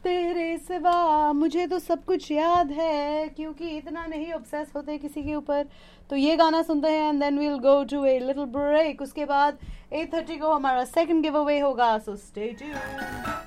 तेरे सिवा मुझे तो सब कुछ याद है, क्योंकि इतना नहीं ऑब्सेस होते किसी के ऊपर। तो ये गाना सुनते हैं and then we'll go to a little break. उसके बाद 8:30 को हमारा सेकंड गिव अवे होगा, सो स्टे ट्यून्ड।